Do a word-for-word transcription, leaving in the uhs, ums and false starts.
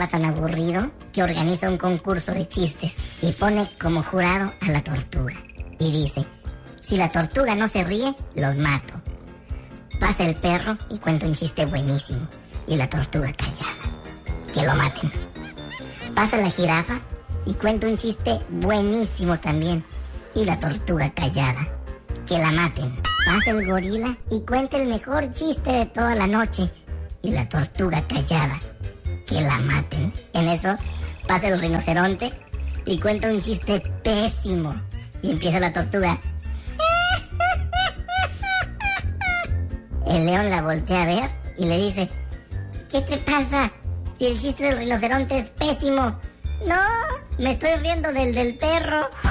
estaba tan aburrido que organiza un concurso de chistes y pone como jurado a la tortuga. Y dice, si la tortuga no se ríe, los mato. Pasa el perro y cuenta un chiste buenísimo y la tortuga callada. Que lo maten. Pasa la jirafa y cuenta un chiste buenísimo también y la tortuga callada. Que la maten. Pasa el gorila y cuenta el mejor chiste de toda la noche y la tortuga callada. Que la maten. En eso pasa el rinoceronte y cuenta un chiste pésimo y empieza la tortuga. El león la voltea a ver y le dice, ¿qué te pasa? Si el chiste del rinoceronte es pésimo. No, me estoy riendo del del perro.